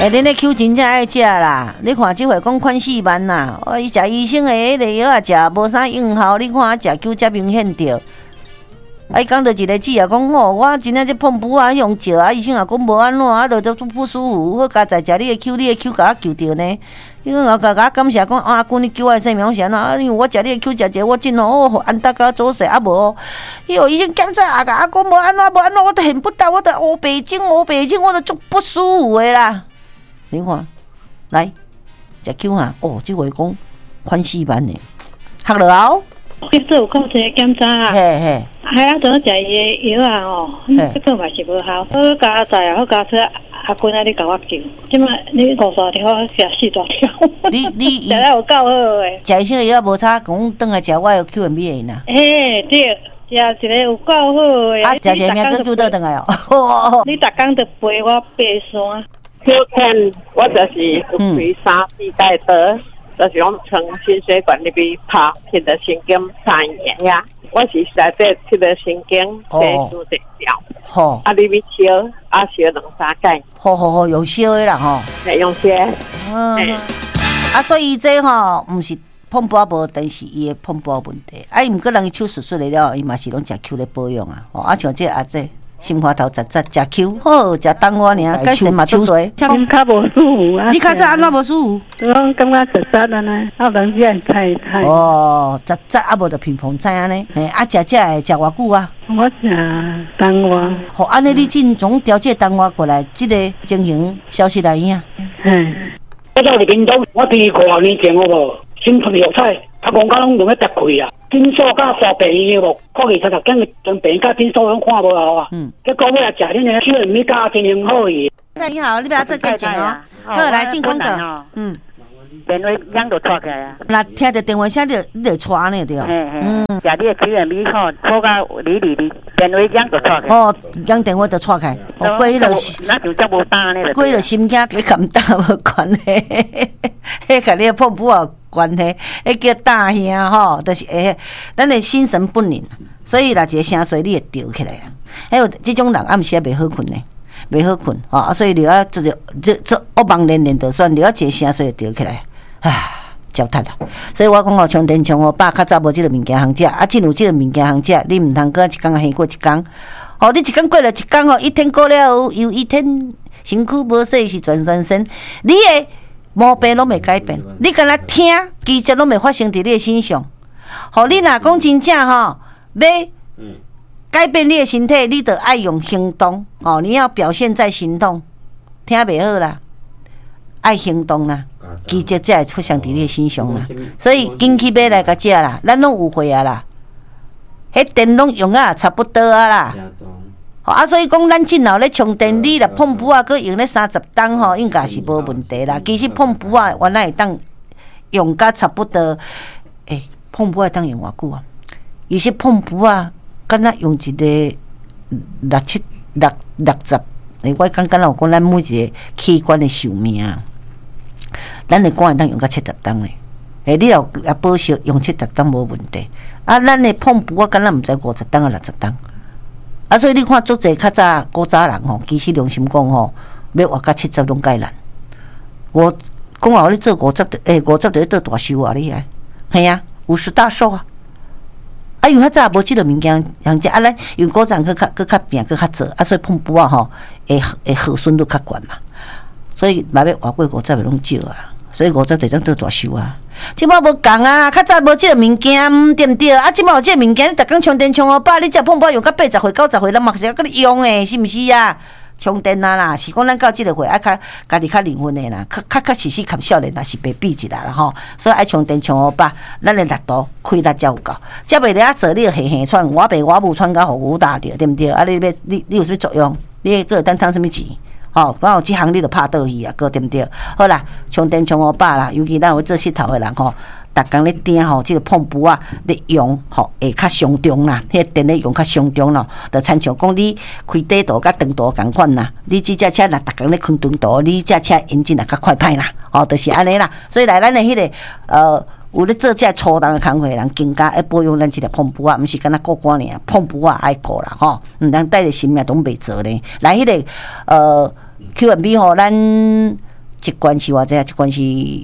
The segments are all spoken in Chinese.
恁咧 Q 真正爱食啦！你看即回讲款4万啦，伊食医生的迄个药啊，食无啥用效。你看食 Q 遮明显着。伊讲着一个姊啊，讲哦，我真正这碰布啊，用照啊，医生也讲无安怎，啊，就不舒服。好佳在食你的 Q， 你的 Q 甲我救着呢。伊讲我感感谢讲阿姑，你救我性命是安怎？因为我食你的 Q 食者，我真哦，安达甲做势啊无。伊哦，医生检查啊，甲我讲无安怎，我都很不到，我都乌白睛，我都足不舒服的啦。你看，来食 Q 哈，哦，即回讲款4万呢，学落后。 去做有控制检查啊， 嘿嘿， 还要等食伊的药啊哦，这个嘛是无效。好加在啊，好加出阿君啊，你甲我救，即摆你50条食4大条， 你食了有够好诶。 食医生的药无差，讲转来食我的 QMB 的啦。 嘿，对，食一个有够好诶。 啊，食一个命佫救倒转来哦。 你逐工都陪我爬山。 秋天我就是有开3次带的。就是讲从心血管那边拍，贴着神经3年呀。我是在这贴着神经接触这条。 好。 啊，你要烧，啊烧2-3盖。 好，用烧的啦吼。 用烧。 啊，所以这吼，毋是碰布无，但是伊的碰布问题。啊，伊毋过人伊手术出来了，伊嘛是拢食 Q 咧保养啊。哦，啊像这阿姐。心花头食 Q， 好食冬瓜尔，改善嘛足多。 较无舒服啊！ 你较早安怎无舒服？ 我感觉实实安尼，啊，人家菜。 哦，实啊无就乒乓菜安尼，嘿，啊食会食偌久啊？ 我食冬瓜。 好，安尼你尽总调节冬瓜过来，即个情形消失来影。 我到入屏东，我第5年前好无，心痛药菜，啊，讲甲拢用咧搭开啊。诊所甲大病院无，看医生就讲将病甲诊所拢看无好啊。结果我来食恁个去米加真很好伊。 你好，你不要做过程哦。好，来进广告。 电话响就错起来啊！ 那听着电话声你就传呢对哦。 食你的去米吼，错到你，电话响就错起来。 哦，响电话就错开。哦，过迄个， 那就遮无打呢。 过迄个心惊，佮咁打无关系。迄甲你碰不好关系，迄叫大兄吼，就是咱的心神不宁，所以啦，一个声水你会吊起来啦。还有这种人暗时也袂好困呢，袂好困啊，所以你要这恶梦连就算，你要一个声水会吊起来。啊，糟蹋啦！所以我讲哦，充电充哦，较早无即个物件通食，啊，真有即个物件通食，你毋通过一工黑过一工。哦，你一工过了一工哦，一天过了又一天，身躯无说是全身，你的毛病拢未改变，你敢若听，其实拢未发生伫你的身上。好，你若讲真正吼，要改变你的身体，你得爱用行动哦，你要表现在行动，听袂好啦，爱行动啦。其实才会出现伫你身上啦，所以紧去买来甲食啦，咱拢有货啊啦，迄电拢用啊差不多啊啦。啊，所以讲咱今后咧充电，你若碰布啊，佮用咧30档吼，应该是无问题啦。其实碰布啊，原来会当用甲差不多，碰布会当用偌久啊？伊是碰布啊，敢若用一个60，我刚刚有讲咱每一个器官的寿命。咱的肝会当用到70档嘞，你也保守用70档无问题。啊，咱的碰布我敢若毋知50档啊60档。啊，所以你看足侪较早古早人吼，其实良心讲吼，要活到70拢介难。我讲话你做50的，50就做大寿啊！你啊，系啊，50大寿啊！啊，因为较早无即个物件通食，啊，咱用古早人佮较拼佮较做，啊，所以碰布啊吼，会耗损率较悬嘛。所以嘛要活过50的拢少啊。所以50就当做大寿啊！即摆无共啊，较早无即个物件，对毋对？啊，即摆有即个物件，你逐工充电充500，你只碰布用到80岁、90岁，咱嘛是要甲你用诶，是毋是啊？充电啊啦，是讲咱到即个岁爱较家己较灵魂诶啦，较实较少年啦，是白比一啦啦吼。所以爱充电充500，咱诶力度开力才有够，才袂咧做你下下喘，我爸我母喘甲互牛打着，对毋对？啊，你有啥作用？你个等趁什么钱？哦，刚好即项你就拍倒去啊，个对毋对？好啦，充电充500啦，尤其咱有做膝头的人吼，逐工咧点吼，即个碰布啊，咧用吼会较伤重啦，迄个电咧用较伤重咯，就亲像讲你开底道甲长道共款啦，你即只车若逐工咧开长道，你只车引擎也较快歹啦，哦，就是安尼啦。所以来咱的迄个有咧做这粗重的工课的人，更加要保养咱即个碰布啊，毋是干那顾肝尔，碰布啊爱顾啦吼，毋通带着性命拢袂做咧。来迄个QMB 吼，咱一罐是偌济啊？一罐是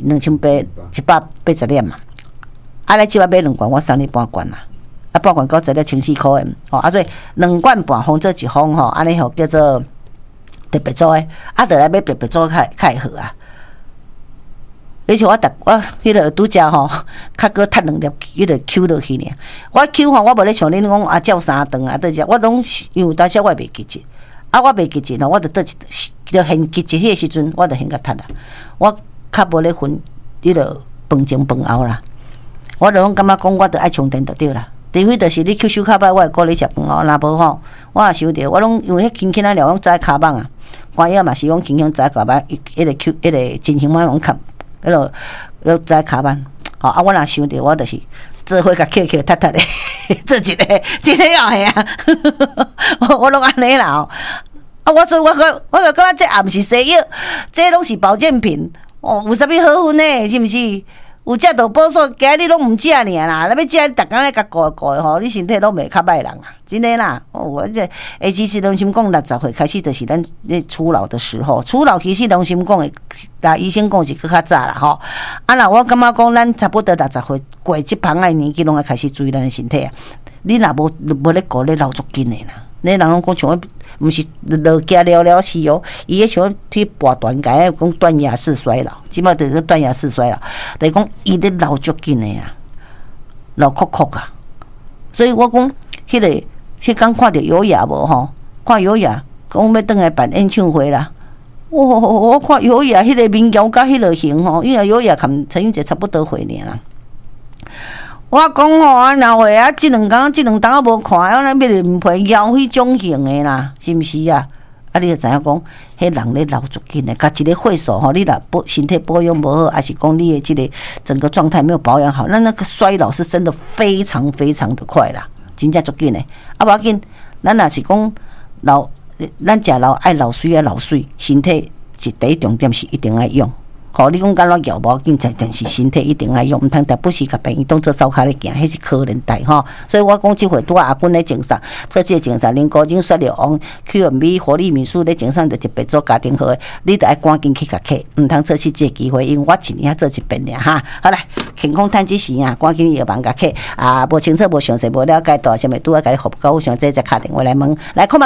2880粒嘛。啊，来即摆买2罐，我3年半罐啦。啊，半罐到10粒14块的哦。啊，所以2罐半封做1封吼，安尼吼叫做特别做诶。啊，得来买特别做较会好啊。你像我迄个拄则吼，较搁踢2粒，迄个抽落去呢。我抽吼，我无咧像恁讲啊，照3顿啊，倒只我拢因为当时我袂记节，啊，我袂记节吼，我着倒着现记节迄个时阵，我着先甲踢啦。我较无咧分迄个饭前饭后啦。我着拢感觉讲，我着爱充电就对啦。除非着是你吸收较歹，我会鼓励食饭后，若无吼，我也想着，我拢因为迄轻轻仔了，拢早骹网啊，关药嘛是讲轻轻早骹网，迄个进行嘛拢看。迄落在卡班，好啊！我若想着，我就是做伙甲捡捡踢踢的，做一个真诶哦，系啊！我拢安尼啦哦。啊，我所以我就感觉这也毋是西药，这拢是保健品哦。有啥物好分呢？是毋是？有食到补素，今日拢毋食尔啦。那要食，逐工咧甲顾顾的吼，你身体拢袂较歹人啊，真诶啦。我这其实良心讲，60岁开始就是咱咧初老的时候。初老其实良心讲诶，医生讲是搁较早啦吼。啊，那我感觉讲，咱差不多60岁过即旁的年纪，拢要开始注意咱的身体啊。你若无咧顾咧老足紧诶啦。你人拢讲像毋是落家了是哦，伊迄像去拔断解，讲断崖式衰老，即摆就是断崖式衰老，就是讲伊咧老足紧诶啊，老哭哭啊。所以我讲迄刚看到优雅无吼，看优雅，讲要转来办演唱会啦。我看优雅迄个面貌甲迄个型吼，因为优雅含陈英杰差不多岁尔啦。我讲吼啊，若话啊，即两冬啊无看，我那要面皮腰迄种型的啦，是毋是啊？啊，你就知影讲，迄人咧老足紧的，甲一个岁数吼，你若身体保养无好，还是讲你的即个整个状态没有保养好，那个衰老是真的非常非常的快啦，真正足紧的。啊，无要紧，咱若是讲咱食老爱老水啊老水，身体是第一重点是一定要用。吼，你讲敢若摇无紧，但是身体一定要用，毋通不时甲朋友当做走骹咧行，迄是可能代吼。所以我讲即回拄阿君咧精神，做即个精神，林高精雪了王 QMB 活力民宿咧精神，就特别做家庭好诶，你得爱赶紧去甲客，毋通错失即个机会，因为我一年做一遍俩哈。好来，健康趁即时啊，赶紧药房甲客啊，无清楚、无详细、无了解到，啥物拄啊，甲你服务到互相，这才打电话来问，来看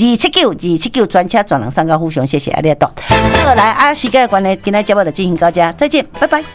279专车专人上到互相，谢谢阿列多。好来啊，时间的关系，今天节目就进行到这，再见，拜拜。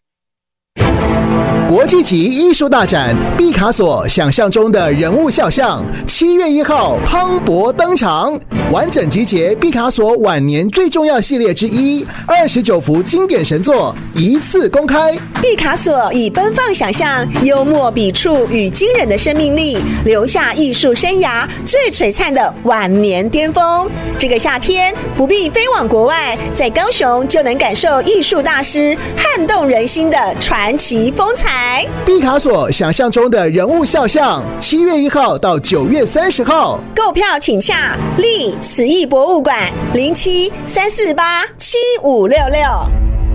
国际级艺术大展毕卡索想象中的人物肖像，7月1号磅礴登场，完整集结毕卡索晚年最重要系列之一，29幅经典神作一次公开。 毕卡索以奔放想象、幽默笔触与惊人的生命力，留下艺术生涯最璀璨的晚年巅峰。这个夏天不必飞往国外，在高雄就能感受艺术大师撼动人心的传奇风采。 毕卡索想象中的人物肖像，7月1号到9月30号， 购票请洽立慈艺博物馆07-348-7566。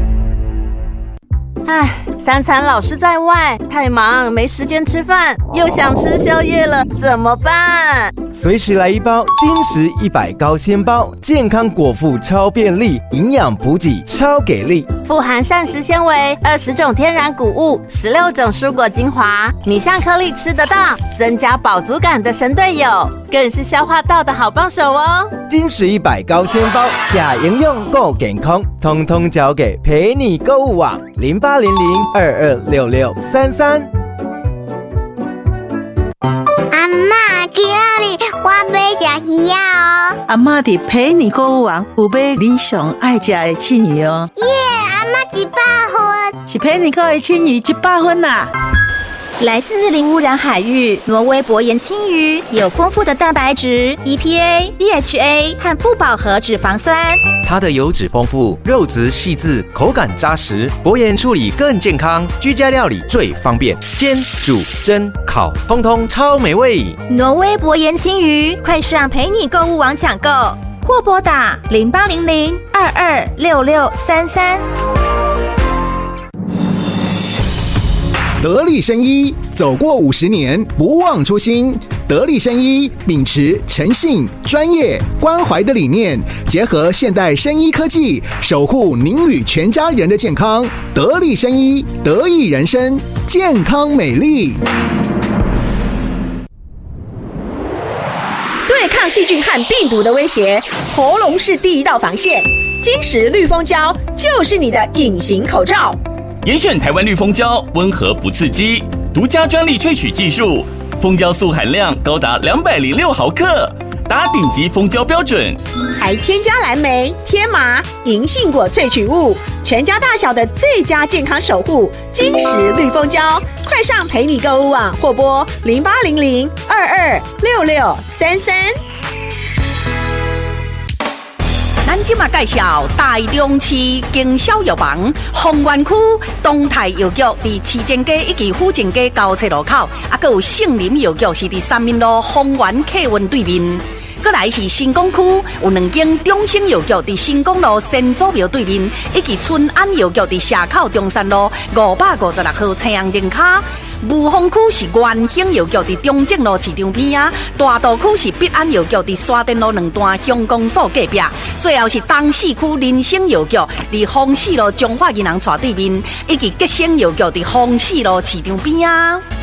唉，3餐老是在外，太忙没时间吃饭，又想吃宵夜了，怎么办？ 随时来一包金石100高纤包，健康果腹超便利，营养补给超给力， 富含膳食纤维、20种天然谷物、16种蔬果精华，米香颗粒吃得到，增加饱足感的神队友，更是消化道的好帮手哦。 金石100高纤包，假营养够健康，通通交给陪你购物网0800226633。 阿嬷，今日我要吃鱼哦。 阿嬷伫陪你购物网有买你上爱吃的青鱼哦。 耶，阿嬷100分， 是陪你购的青鱼100分啦。 来自零污染海域，挪威薄盐青鱼有丰富的蛋白质、EPA、DHA 和不饱和脂肪酸。 它的油脂丰富，肉质细致，口感扎实，薄盐处理更健康，居家料理最方便，煎、煮、蒸、烤，通通超美味。 挪威薄盐青鱼，快上陪你购物网抢购，或拨打0800226633。 得力生医，走过50年，不忘初心。 得力生医秉持诚信、专业、关怀的理念，结合现代生医科技，守护您与全家人的健康。得力生医，得益人生，健康美丽。 对抗细菌和病毒的威胁，喉咙是第一道防线。金石绿蜂胶就是你的隐形口罩。 严选台湾绿蜂胶，温和不刺激，独家专利萃取技术，蜂胶素含量高达206毫克，达顶级蜂胶标准， 还添加蓝莓、天麻、银杏果萃取物，全家大小的最佳健康守护。金石绿蜂胶，快上陪你购物网或拨0800-226633。 咱今嘛介绍台中市经销药房丰原区东泰药局，伫市政街以及府政街交叉路口，还有杏林药局是伫三民路丰原客运对面。过来是新港区有2间中兴药局伫新港路新祖庙对面，以及春安药局伫社口中山路556号青阳灯卡。雾峰区是元兴药局伫中正路市场边啊，大道区是必安药局伫沙甸路2段乡公所隔壁，最后是东市区林生药局伫丰市路中华银行斜对面，以及吉生药局伫丰市路市场边啊。